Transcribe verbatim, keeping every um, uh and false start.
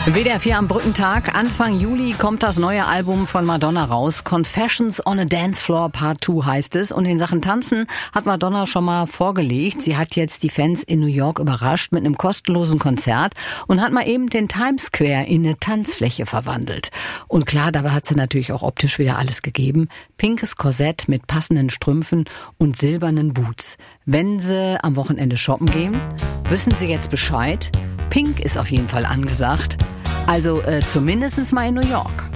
W D R vier am Brückentag. Anfang Juli kommt das neue Album von Madonna raus. Confessions on a Dance Floor Part zwei heißt es. Und in Sachen Tanzen hat Madonna schon mal vorgelegt. Sie hat jetzt die Fans in New York überrascht mit einem kostenlosen Konzert und hat mal eben den Times Square in eine Tanzfläche verwandelt. Und klar, dabei hat sie natürlich auch optisch wieder alles gegeben. Pinkes Korsett mit passenden Strümpfen und silbernen Boots. Wenn Sie am Wochenende shoppen gehen, wissen Sie jetzt Bescheid. Pink ist auf jeden Fall angesagt. Also äh, zumindest mal in New York.